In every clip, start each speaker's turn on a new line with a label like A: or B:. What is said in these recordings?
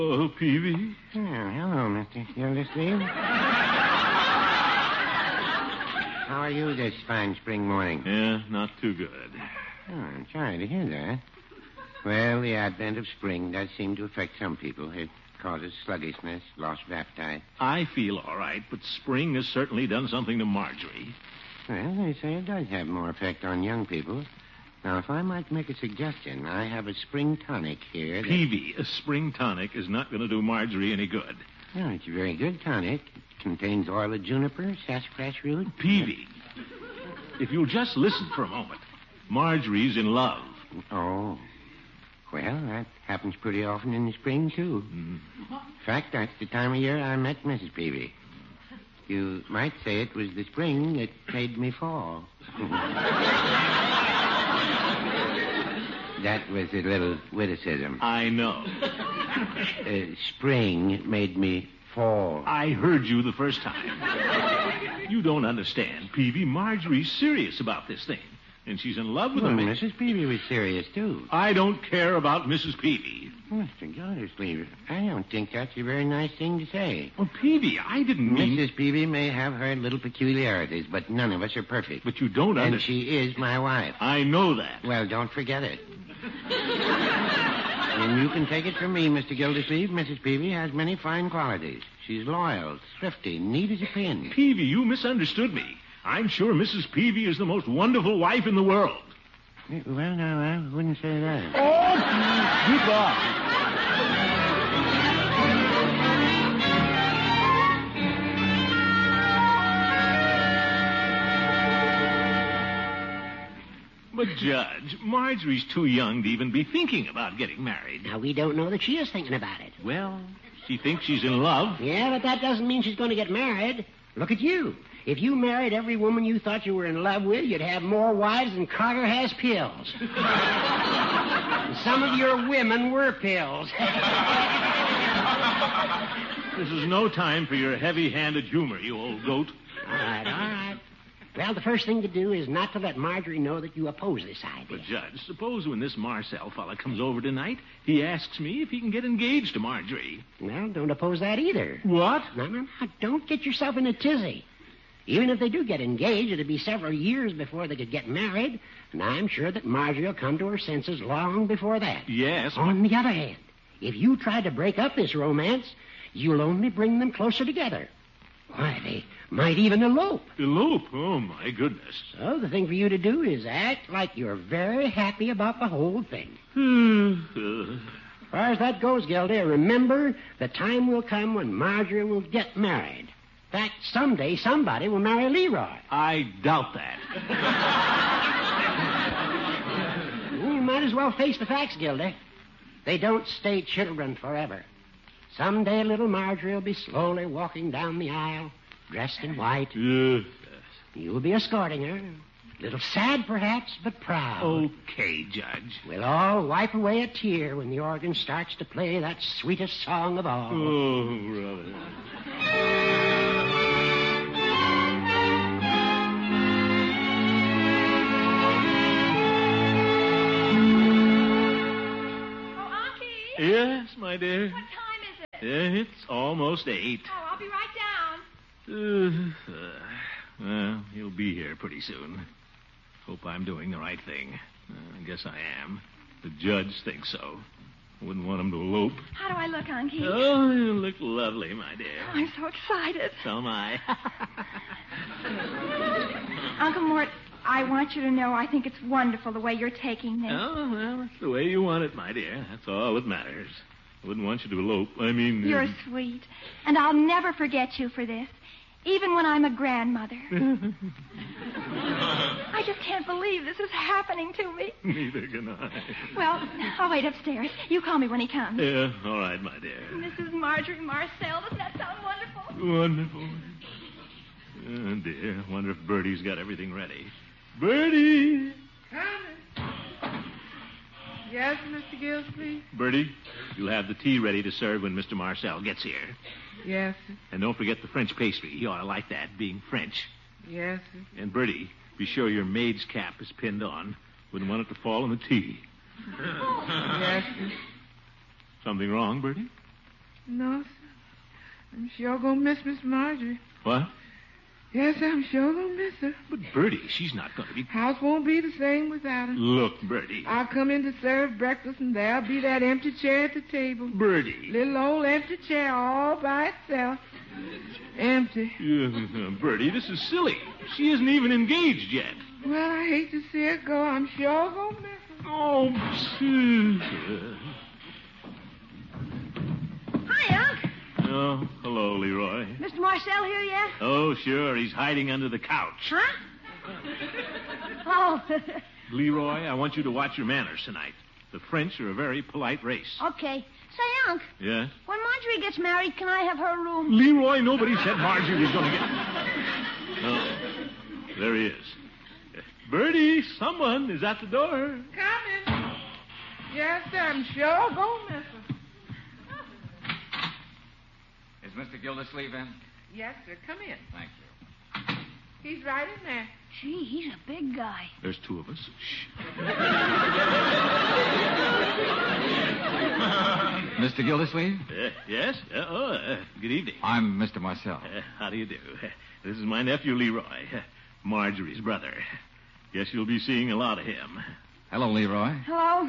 A: Oh, Peavy.
B: Oh, hello, Mr. Gildersleeve. How are you this fine spring morning?
A: Yeah, not too good.
B: Oh, I'm sorry to hear that. Well, the advent of spring does seem to affect some people. It causes sluggishness, loss of appetite.
A: I feel all right, but spring has certainly done something to Marjorie.
B: Well, they say it does have more effect on young people. Now, if I might make a suggestion, I have a spring tonic here.
A: Peavy, a spring tonic is not going to do Marjorie any good.
B: Oh, it's a very good tonic. It contains oil of juniper, sassafras root.
A: Peavy, if you'll just listen for a moment. Marjorie's in love.
B: Oh. Well, that happens pretty often in the spring, too. In fact, that's the time of year I met Mrs. Peavy. You might say it was the spring that made me fall. That was a little witticism.
A: I know.
B: Spring made me fall.
A: I heard you the first time. You don't understand, Peavy. Marjorie's serious about this thing. And she's in love with
B: Well,
A: him.
B: Mrs. Peavy was serious, too.
A: I don't care about Mrs. Peavy.
B: Mr. Gildersleeve, I don't think that's a very nice thing to say.
A: Well, Peavy, I didn't mean...
B: Mrs. Peavy may have her little peculiarities, but none of us are perfect.
A: But you don't
B: And
A: understand.
B: she is my wife.
A: I know that.
B: Well, don't forget it. And you can take it from me, Mr. Gildersleeve. Mrs. Peavy has many fine qualities. She's loyal, thrifty, neat as a pin.
A: Peavy, you misunderstood me. I'm sure Mrs. Peavy is the most wonderful wife in the world.
B: Well, no, I wouldn't say that.
A: Oh, goodbye. But, Judge, Marjorie's too young to even be thinking about getting married.
C: Now, we don't know that she is thinking about it.
A: Well, she thinks she's in love.
C: Yeah, but that doesn't mean she's going to get married. Look at you. If you married every woman you thought you were in love with, you'd have more wives than Carter has pills. And some of your women were pills.
A: This is no time for your heavy-handed humor, you old goat.
C: All right. Well, the first thing to do is not to let Marjorie know that you oppose this idea.
A: But, Judge, suppose when this Marcel fella comes over tonight, he asks me if he can get engaged to Marjorie.
C: Well, don't oppose that either.
A: What?
C: No. Don't get yourself in a tizzy. Even if they do get engaged, it'll be several years before they could get married, and I'm sure that Marjorie will come to her senses long before that.
A: Yes.
C: On the other hand, if you try to break up this romance, you'll only bring them closer together. Why, they might even elope.
A: Elope? Oh, my goodness.
C: So the thing for you to do is act like you're very happy about the whole thing. As far as that goes, Gildy, remember the time will come when Marjorie will get married. In fact, someday somebody will marry Leroy.
A: I doubt that.
C: You might as well face the facts, Gildy. They don't stay children forever. Someday little Marjorie will be slowly walking down the aisle, dressed in white.
A: Yes.
C: You'll be escorting her. A little sad, perhaps, but proud.
A: Okay, Judge.
C: We'll all wipe away a tear when the organ starts to play that sweetest song of all.
A: Oh, brother. Yes, my dear.
D: What time is it?
A: It's almost 8.
D: Oh, I'll be right down.
A: Well, he'll be here pretty soon. Hope I'm doing the right thing. I guess I am. The judge thinks so. I wouldn't want him to elope.
D: How do I look, Unky?
A: Oh, you look lovely, my dear.
D: Oh, I'm so excited.
A: So am I.
D: Uncle Mort, I want you to know I think it's wonderful the way you're taking this.
A: Oh, well, it's the way you want it, my dear. That's all that matters. I wouldn't want you to elope.
D: You're sweet. And I'll never forget you for this, even when I'm a grandmother. I just can't believe this is happening to me.
A: Neither can I.
D: Well, I'll wait upstairs. You call me when he comes.
A: Yeah, all right, my dear.
D: Mrs. Marjorie Marcel, doesn't that sound wonderful?
A: Wonderful. Oh, dear. I wonder if Bertie's got everything ready. Bertie!
E: Coming. Yes, Mr. Gildersleeve?
A: Bertie, you'll have the tea ready to serve when Mr. Marcel gets here.
E: Yes, sir.
A: And don't forget the French pastry. He ought to like that, being French.
E: Yes, sir.
A: And Bertie, be sure your maid's cap is pinned on. Wouldn't want it to fall in the tea.
E: Yes, sir.
A: Something wrong, Bertie?
E: No, sir. I'm sure gonna miss Miss Marjorie.
A: What?
E: Yes, I'm sure gonna miss her.
A: But, Bertie, she's not going to be...
E: House won't be the same without her.
A: Look, Bertie.
E: I'll come in to serve breakfast, and there'll be that empty chair at the table.
A: Bertie.
E: Little old empty chair all by itself. Empty.
A: Bertie, this is silly. She isn't even engaged yet.
E: Well, I hate to see her go. I'm sure gonna miss her.
A: Oh,
D: Hi, Unc.
A: Oh, hello, Leroy.
D: Mr. Marcel here yet?
A: Oh, sure. He's hiding under the couch.
D: Huh? Oh,
A: Leroy, I want you to watch your manners tonight. The French are a very polite race.
D: okay. Say, Unc,
A: Yes?
D: when Marjorie gets married, can I have her room?
A: Leroy, nobody said Marjorie was going to get... Oh, there he is. Bertie, someone is at the door.
E: Coming. Yes, sir. I'm sure gonna miss her.
F: Is Mr. Gildersleeve in?
E: Yes, sir. Come in.
F: Thank you.
E: He's right in there.
D: Gee, he's a big guy.
A: There's two of us. Shh.
F: Mr. Gildersleeve?
A: Yes? Good evening.
F: I'm Mr. Marcel.
A: How do you do? This is my nephew, Leroy. Marjorie's brother. Guess you'll be seeing a lot of him.
F: Hello, Leroy.
D: Hello.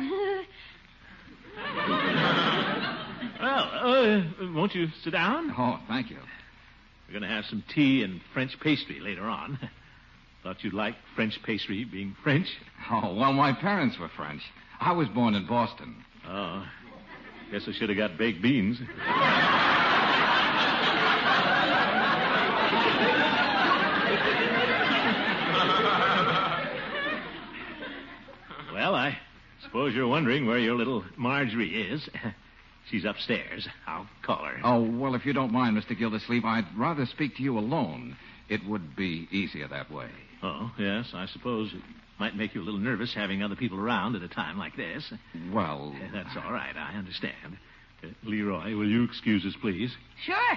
A: Well, won't you sit down?
F: Oh, thank you.
A: We're going to have some tea and French pastry later on. Thought you'd like French pastry being French.
F: Oh, well, my parents were French. I was born in Boston.
A: Oh, guess I should have got baked beans. Well, I suppose you're wondering where your little Marjorie is. She's upstairs. I'll call her.
F: Oh, well, if you don't mind, Mr. Gildersleeve, I'd rather speak to you alone. It would be easier that way.
A: Oh, yes, I suppose it might make you a little nervous having other people around at a time like this.
F: Well...
A: That's all right, I understand. Leroy, will you excuse us, please?
D: Sure.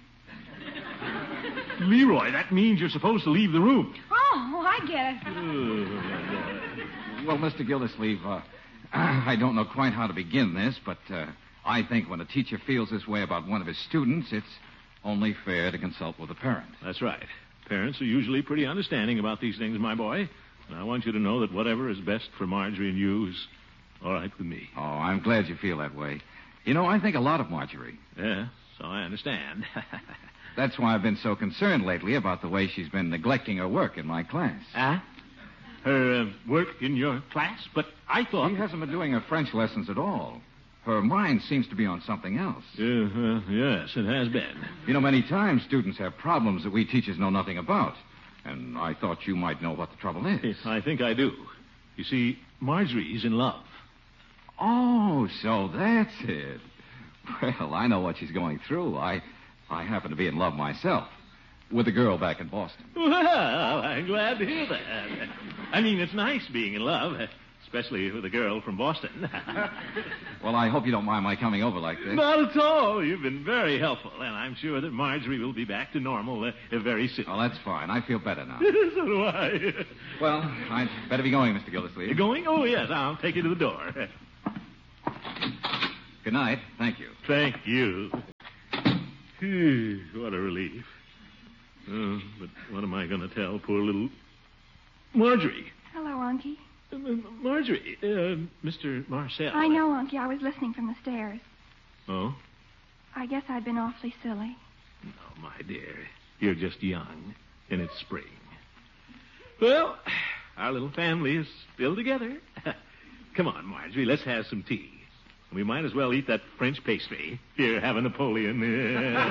A: Leroy, that means you're supposed to leave the room.
D: Oh, I get it.
F: Well, Mr. Gildersleeve, I don't know quite how to begin this, but I think when a teacher feels this way about one of his students, it's only fair to consult with a parent.
A: That's right. Parents are usually pretty understanding about these things, my boy. And I want you to know that whatever is best for Marjorie and you is all right with me.
F: Oh, I'm glad you feel that way. You know, I think a lot of Marjorie.
A: Yeah, so I understand.
F: That's why I've been so concerned lately about the way she's been neglecting her work in my class.
A: Huh? Her work in your class? But I thought...
F: She hasn't been doing her French lessons at all. Her mind seems to be on something else.
A: Yes, it has been.
F: You know, many times students have problems that we teachers know nothing about. And I thought you might know what the trouble is.
A: Yes, I think I do. You see, Marjorie's in love.
F: Oh, so that's it. Well, I know what she's going through. I happen to be in love myself with a girl back in Boston.
A: Well, I'm glad to hear that. I mean, it's nice being in love, especially with a girl from Boston.
F: Well, I hope you don't mind my coming over like this.
A: Not at all. You've been very helpful, and I'm sure that Marjorie will be back to normal very soon.
F: Oh, that's fine. I feel better now.
A: So do I.
F: Well, I'd better be going, Mr. Gildersleeve.
A: You going? Oh, yes. I'll take you to the door.
F: Good night. Thank you.
A: Thank you. Phew, what a relief. Oh, but what am I going to tell poor little Marjorie?
D: Hello, Unky.
A: Marjorie, Mr. Marcel.
D: I know, Unky. I was listening from the stairs.
A: Oh?
D: I guess I've been awfully silly.
A: No, my dear. You're just young, and it's spring. Well, our little family is still together. Come on, Marjorie, let's have some tea. We might as well eat that French pastry. Here, have a Napoleon.